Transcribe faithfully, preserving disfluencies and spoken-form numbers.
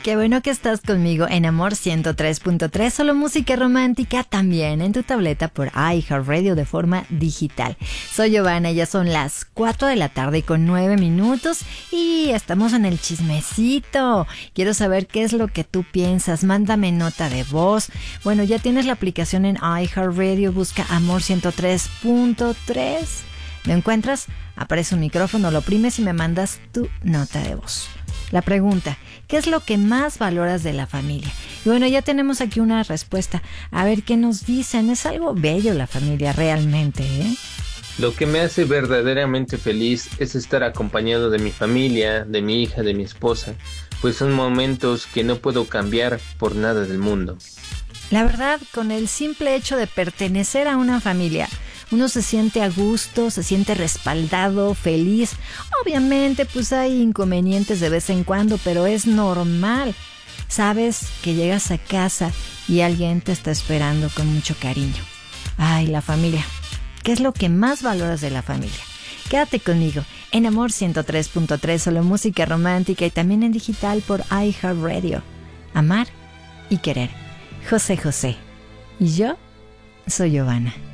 Qué bueno que estás conmigo en Amor ciento tres punto tres, solo música romántica, también en tu tableta por iHeartRadio de forma digital. Soy Giovanna, ya son las cuatro de la tarde con nueve minutos y estamos en el chismecito. Quiero saber qué es lo que tú piensas, mándame nota de voz. Bueno, ya tienes la aplicación en iHeartRadio, busca Amor ciento tres punto tres. ¿Me encuentras? Aparece un micrófono, lo oprimes y me mandas tu nota de voz. La pregunta, ¿qué es lo que más valoras de la familia? Y bueno, ya tenemos aquí una respuesta. A ver qué nos dicen. Es algo bello la familia realmente, ¿eh? Lo que me hace verdaderamente feliz es estar acompañado de mi familia, de mi hija, de mi esposa, pues son momentos que no puedo cambiar por nada del mundo. La verdad, con el simple hecho de pertenecer a una familia, uno se siente a gusto, se siente respaldado, feliz. Obviamente, pues hay inconvenientes de vez en cuando, pero es normal. Sabes que llegas a casa y alguien te está esperando con mucho cariño. Ay, la familia. ¿Qué es lo que más valoras de la familia? Quédate conmigo en Amor ciento tres punto tres, solo música romántica y también en digital por iHeartRadio. Amar y querer. José José. Y yo soy Giovanna.